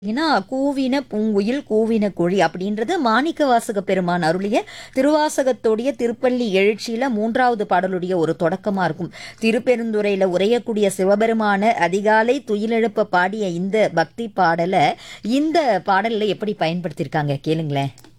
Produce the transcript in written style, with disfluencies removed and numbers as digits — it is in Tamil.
ஏன்னா கூவின பூங்குயில் கூவின கோழி அப்படின்றது மாணிக்கவாசக பெருமான் அருளிய திருவாசகத்துடைய திருப்பள்ளி எழுச்சியில மூன்றாவது பாடலுடைய ஒரு தொடக்கமா இருக்கும். திருப்பெருந்துறையில உரையக்கூடிய சிவபெருமான அதிகாலை துயிலெழுப்ப பாடிய இந்த பக்தி பாடலை இந்த பாடல்ல எப்படி பயன்படுத்தியிருக்காங்க கேளுங்களேன்.